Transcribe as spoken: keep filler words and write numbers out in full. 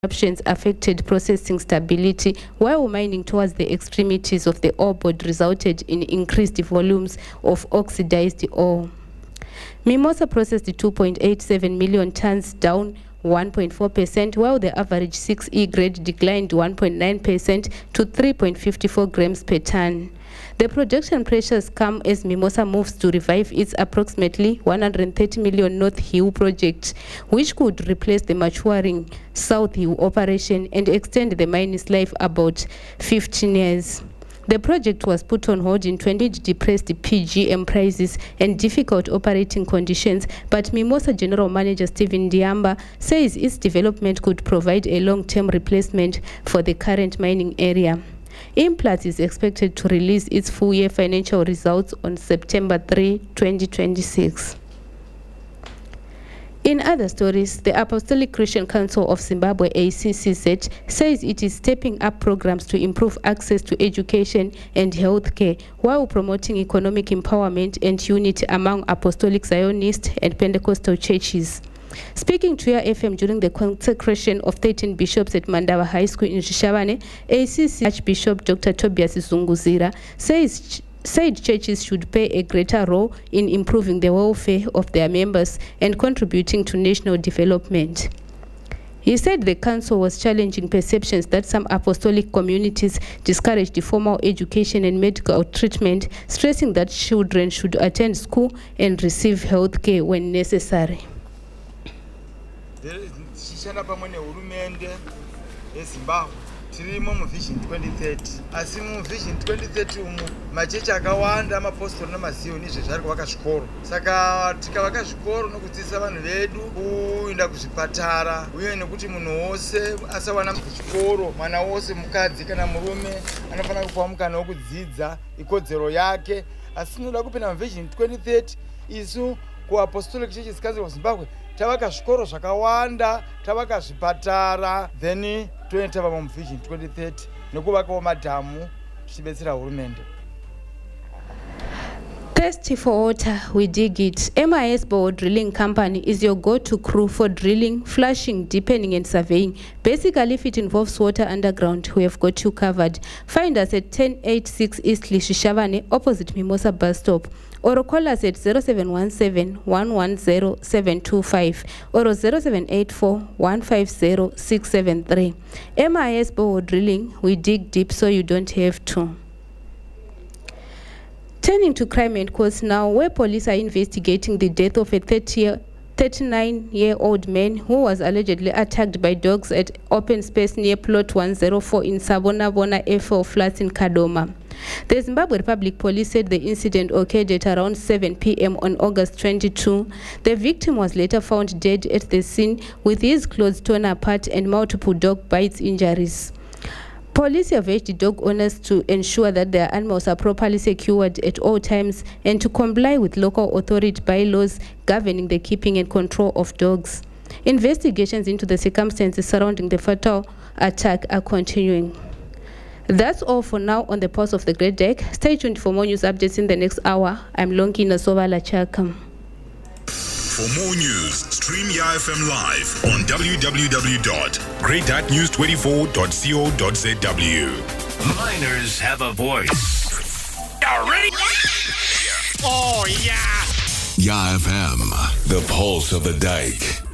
disruptions affected processing stability, while mining towards the extremities of the ore body resulted in increased volumes of oxidized ore. Mimosa processed two point eight seven million tons, down one point four percent, while the average six E grade declined one point nine percent to three point five four grams per ton. The production pressures come as Mimosa moves to revive its approximately one hundred thirty million North Hill project, which could replace the maturing South Hill operation and extend the mine's life about fifteen years. The project was put on hold in twenty depressed P G M prices and difficult operating conditions, but Mimosa General Manager Stephen Diamba says its development could provide a long-term replacement for the current mining area. Implats is expected to release its full-year financial results on September third, twenty twenty-six. In other stories, the Apostolic Christian Council of Zimbabwe, A C C Z, says it is stepping up programs to improve access to education and healthcare while promoting economic empowerment and unity among Apostolic Zionist and Pentecostal churches. Speaking to Air F M during the consecration of thirteen bishops at Mandawa High School in Shishavane, A C C Archbishop Doctor Tobias Zunguzira says said churches should play a greater role in improving the welfare of their members and contributing to national development. He said the council was challenging perceptions that some apostolic communities discouraged formal education and medical treatment, stressing that children should attend school and receive health care when necessary. Tirimo mu Vision twenty thirty. Asi mu Vision twenty thirty umu machechi akawanda amapostoli namaziyoni zvezvari kuvaka zvikoro. Saka tikavaka zvikoro nokudzidzisa vanhu vedu kuenda kuzvipatara uye nekuti munhu wose asawana chikoro, mwana wose mukadzi kana murume anofanira kupiwa mukana wekudzidza ikodzero yake. Asi tinoda kupinda mu Vision twenty thirty isu kuApostolic Churches Council of Zimbabwe tavaka zvikoro zvakawanda, tavaka zvipatara, then toenda mu Vision twenty thirty nekuvakawo madhamu tichibetsera hurumende. Thirsty for water, we dig it. M I S Bowl Drilling Company is your go-to crew for drilling, flushing, deepening and surveying. Basically, if it involves water underground, we have got you covered. Find us at ten eighty-six East Shishavane, opposite Mimosa bus stop. Or call us at zero seven one seven, one one zero, seven two five or zero seven eight four, one five zero, six seven three. M I S Bowl Drilling, we dig deep so you don't have to. Turning to crime and courts now, where police are investigating the death of a thirty-nine-year-old man who was allegedly attacked by dogs at open space near plot one oh four in Sabona F L Flats in Kadoma. The Zimbabwe Republic Police said the incident occurred at around seven p m on August twenty-second. The victim was later found dead at the scene with his clothes torn apart and multiple dog bites injuries. Police have urged dog owners to ensure that their animals are properly secured at all times and to comply with local authority bylaws governing the keeping and control of dogs. Investigations into the circumstances surrounding the fatal attack are continuing. That's all for now on the Pulse of the Great Deck. Stay tuned for more news updates in the next hour. I'm Lonki Nasovala Chakam. For more news, stream Y F M live on w w w dot great dot news twenty-four dot co dot z w. Miners have a voice. Y'all ready? Oh, yeah. Y F M, the pulse of the dike.